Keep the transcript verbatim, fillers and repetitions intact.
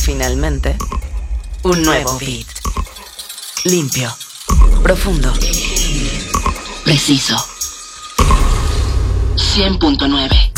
finalmente, un nuevo beat. Limpio, profundo, preciso. cien punto nueve